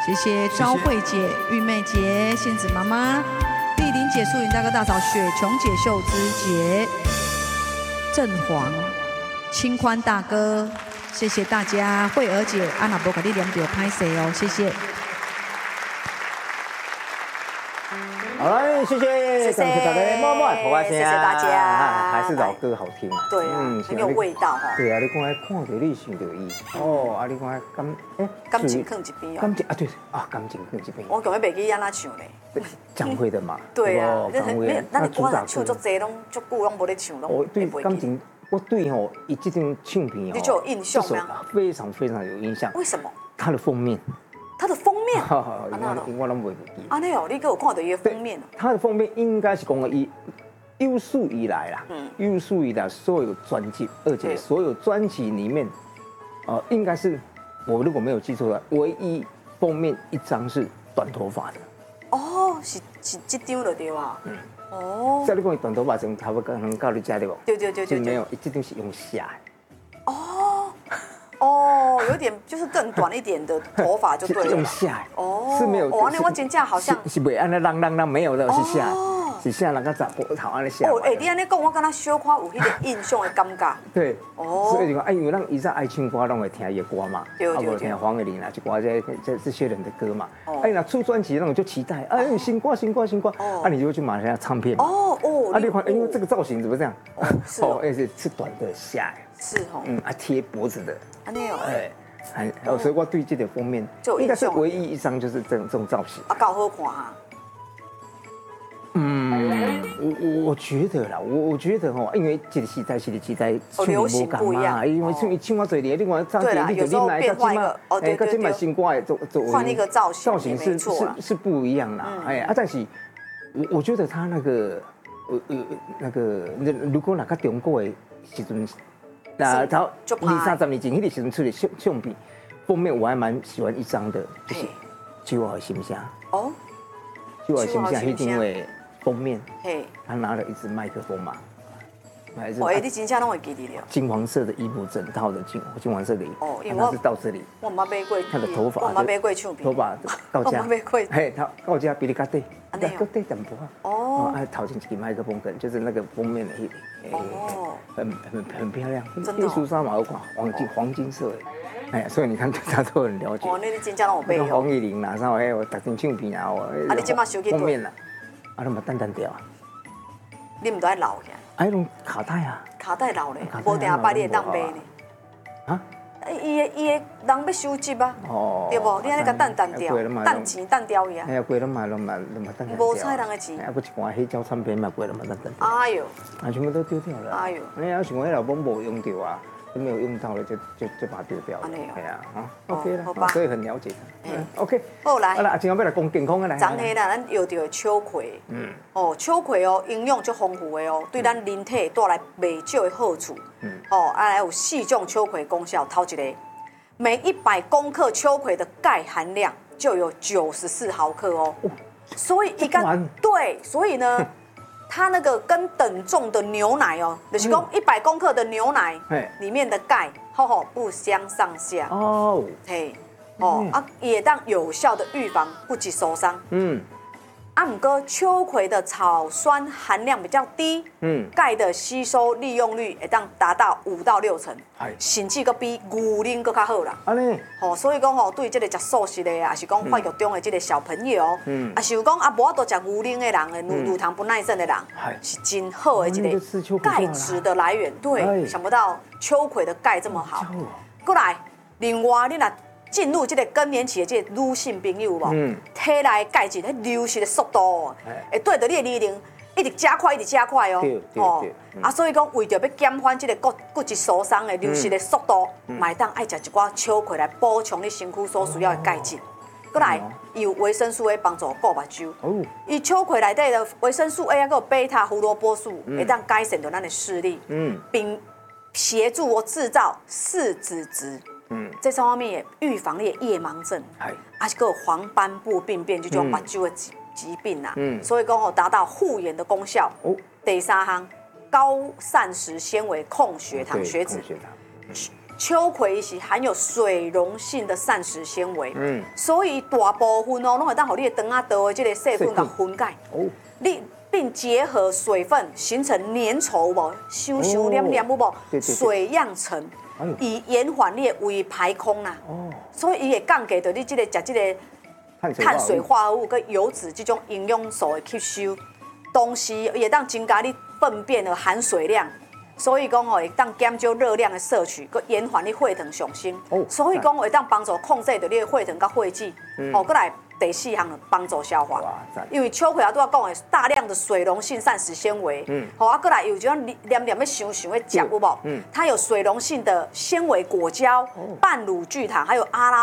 谢谢昭慧姐、玉妹姐、杏子妈妈、丽玲姐、素云大哥大嫂、雪琼姐、秀芝姐、正黄、清宽大哥，谢谢大家。慧儿姐、安娜伯卡利两点拍谁哦，谢谢。 好了，谢谢，感谢大家，默默头发先， 谢谢大家， 还是老歌好听。 对啊，很有味道哈。 对啊，你讲看到你想到伊，哦，啊，你讲感情放一边哦。 感情啊，对啊，感情放一边。 我根本袂记安那唱嘞。 蒋慧的嘛。 对啊， 那你歌唱足济拢足久拢无咧唱，拢对感情，我对吼，伊这张唱片哦， 你就有印象吗？ 非常非常有印象。 为什么？ 它的封面。 它的封面， 我拢袂记。 安尼哦，你给我看到伊的封面哦。 它的封面应该是讲伊有史以来啦，有史以来所有专辑，而且所有专辑里面，应该是我如果没有记错的，唯一封面一张是短头发的。 哦，是这张就对啊。哦。 在你讲短头发时，头发可能到你家对不？ 对。 没有，这张是用写的。 哦，有点就是更短一点的头发就对了。 用下哦， 是没有。 哦，那我真正好像是袂安尼啷没有了，是下，是下那个杂波头安尼下。 哦，你安尼讲，我敢若小可有迄个印象的感觉。 对。哦。所以就讲，因为咱以前爱唱歌，拢会听伊的歌嘛，无听黄伟玲啊，就歌这些人的歌嘛。那出专辑那种就期待，新歌。你就会去买人家唱片。你看，因为这个造型怎么这样？而且是短的下。 是哦。 贴脖子的。所以我对这个封面应该是唯一一张就是这种造型。 够好看啊！ 我觉得啦，我觉得吼，因为这个时代流行不一样， 因为唱我嘴里，另外张碟你就你来，跟这买新歌换一个造型是不一样啦。但是我觉得他那个如果那个中国的时阵。他20-30年前，迄个时阵出的唱片封面，我还蛮喜欢一张的，就是《酒好心声》哦，《酒好心声》一定会封面，他拿了一支麦克风嘛， 你真正拢会记得了。 金黄色的衣服，整套的金黄色的衣服，他是到这里， 我冇买过， 他的头发， 我冇买过唱片， 头发到家， 我冇买过， 他到家比你较短，较短淡薄啊，头前一支麦克风梗，就是那个封面的很漂亮，艺术衫嘛，有看黄金色的，所以你看他都很了解。 那你真正有背哦。 黄义玲啦，啥我特登唱片啊， 你今嘛收去封面啦，那么淡掉啊。 你唔都爱留起？ 种卡带啊。 卡带留咧，无定下摆你会当卖呢。啊？伊的人要收集啊，对不？你安尼甲淡掉，淡钱淡掉伊啊。 贵了嘛，淡掉。 无彩人的钱。 还有一罐黑胶唱片嘛，贵了嘛，淡掉。 哎呦！ 全部都丢掉了。哎呦！想讲迄老公无用到啊，都没有用到了，就把它丢掉了。对啊，OK 了，所以很了解他。OK。 好来。 啊，今晚要来讲健康的来。 昨天啦，咱摇到的秋葵。秋葵哦，营养足丰富的哦，对咱人体带来袂少的好处。还有4种秋葵功效，头一个，每100公克秋葵的钙含量就有94毫克哦。所以所以呢。它那个跟等重的牛奶哦，就是讲100公克的牛奶里面的钙，不相上下哦。也当有效的预防不及受伤。不过秋葵的草酸含量比较低，钙的吸收利用率会当达到5到6成，甚至佫比牛奶佫较好啦。所以讲对这个吃素食的，也是讲发育中的这个小朋友，也是有讲无法度吃牛奶的人，乳糖不耐症的人，是真好的这个钙质的来源。对，想不到秋葵的钙这么好。过来，另外你若进入这个更年期的这个女性朋友无，体内钙质迄流失的速度，会对着你的年龄一直加快哦。所以讲为着要减缓这个骨质疏松的流失的速度，买当爱食一寡秋葵来补充你身躯所需要的钙质。过来，有维生素 A 帮助顾目睭。伊秋葵内底的维生素 A 还有贝塔胡萝卜素，会当改善到咱的视力，并协助我制造视紫质。这方面也预防你的夜盲症，还是个黄斑部病变，这种目睭的疾病啊。所以讲达到护眼的功效。第3项，高膳食纤维控血糖血脂。 秋葵是含有水溶性的膳食纤维，所以大部分哦，拢会当互你的肠仔道的这个细菌甲分解，你并结合水分形成粘稠无，香香黏黏有无，水样层，以延缓你的胃排空啦。所以伊会降低到你这个食这个碳水化合物跟油脂这种营养素的吸收，同时也当增加你粪便的含水量。所以讲哦，会当减少热量的摄取，佮延缓你血糖上升。所以讲会当帮助控制着你的血糖佮血脂。佮来第4项帮助消化。因为秋葵啊，拄仔讲的大量的水溶性膳食纤维。佮来有这种黏黏的想想的食有无？它有水溶性的纤维果胶、半乳聚糖，还有阿拉